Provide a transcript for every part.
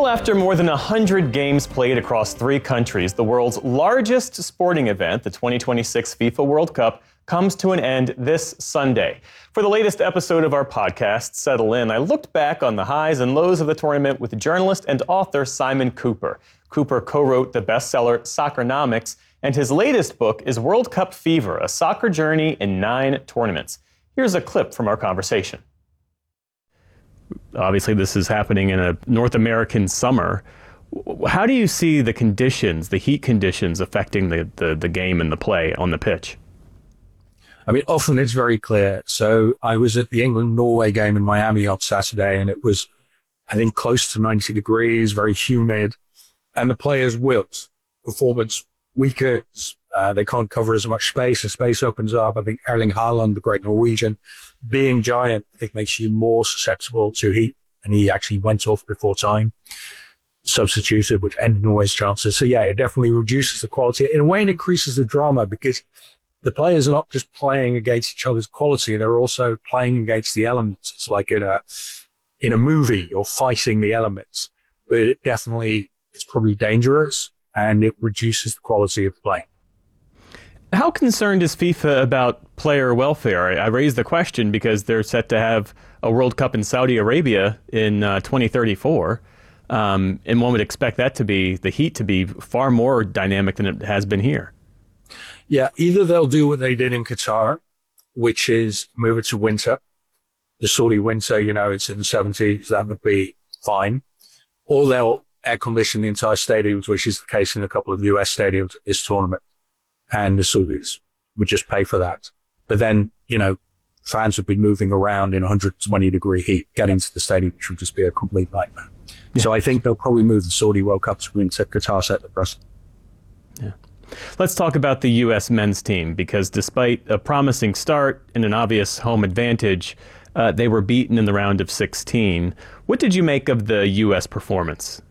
after more than 100 games played across 3 countries, the world's largest sporting event, the 2026 FIFA World Cup, comes to an end this Sunday. For the latest episode of our podcast, Settle In, I looked back on the highs and lows of the tournament with journalist and author Simon Cooper. Cooper co-wrote the bestseller Soccernomics, and his latest book is World Cup Fever, a soccer journey in 9 tournaments. Here's a clip from our conversation. Obviously, this is happening in a North American summer. How do you see the conditions, the heat conditions, affecting the game and the play on the pitch? I mean, often it's very clear. So I was at the England-Norway game in Miami on Saturday, and it was, I think, close to 90 degrees, very humid, and the players wilt. Performance weakens. They can't cover as much space. The space opens up. I think Erling Haaland, the great Norwegian, being giant, I think makes you more susceptible to heat. And he actually went off before time, substituted, which ended Norway's chances. So yeah, it definitely reduces the quality. In a way, it increases the drama because the players are not just playing against each other's quality. They're also playing against the elements. It's like in a movie, you're fighting the elements, but it definitely is probably dangerous and it reduces the quality of play. How concerned is FIFA about player welfare? I raise the question because they're set to have a World Cup in Saudi Arabia in 2034. And one would expect that to be, the heat to be far more dynamic than it has been here. Yeah, either they'll do what they did in Qatar, which is move it to winter. The Saudi winter, it's in the 70s, that would be fine. Or they'll air condition the entire stadiums, which is the case in a couple of US stadiums this tournament. And the Saudis would just pay for that. But then, fans would be moving around in 120 degree heat, getting to the stadium, which would just be a complete nightmare. Yeah. So I think they'll probably move the Saudi World Cup to Qatar set the precedent. Yeah. Let's talk about the U.S. men's team, because despite a promising start and an obvious home advantage, they were beaten in the round of 16. What did you make of the U.S. performance?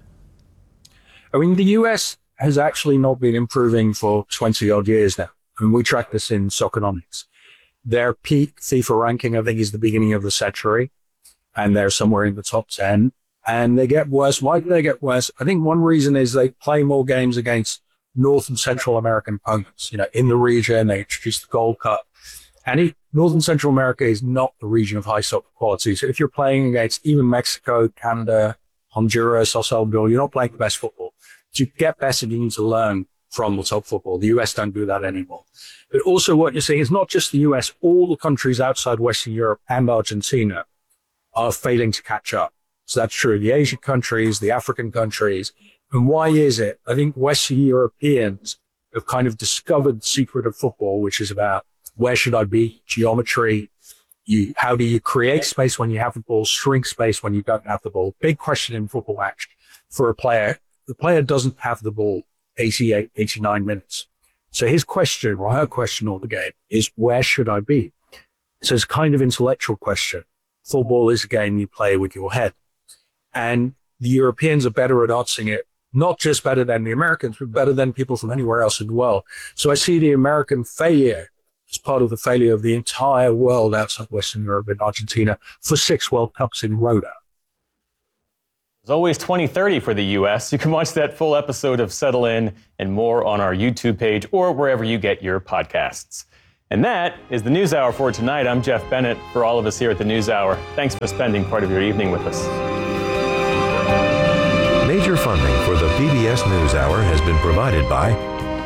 I mean, the U.S. has actually not been improving for 20 odd years now. I mean, we track this in Soccernomics. Their peak FIFA ranking, I think, is the beginning of the century, and they're somewhere in the top 10, and they get worse. Why do they get worse? I think one reason is they play more games against North and Central American opponents. In the region, they introduced the Gold Cup, and North and Central America is not the region of high soccer quality. So if you're playing against even Mexico, Canada, Honduras, El Salvador, you're not playing the best football. To get better, you need to learn from the top football. The US don't do that anymore. But also what you're seeing is not just the US, all the countries outside Western Europe and Argentina are failing to catch up. So that's true. The Asian countries, the African countries. And why is it? I think Western Europeans have kind of discovered the secret of football, which is about where should I be, geometry, how do you create space when you have the ball, shrink space when you don't have the ball. Big question in football action for a player. The player doesn't have the ball 88, 89 minutes. So his question, or her question all the game, is where should I be? So it's kind of intellectual question. Football is a game you play with your head. And the Europeans are better at answering it, not just better than the Americans, but better than people from anywhere else in the world. So I see the American failure as part of the failure of the entire world outside Western Europe and Argentina for 6 World Cups in a row now. It's always 2030 for the U.S. You can watch that full episode of Settle In and more on our YouTube page or wherever you get your podcasts. And that is the NewsHour for tonight. I'm Jeff Bennett. For all of us here at the NewsHour, thanks for spending part of your evening with us. Major funding for the PBS NewsHour has been provided by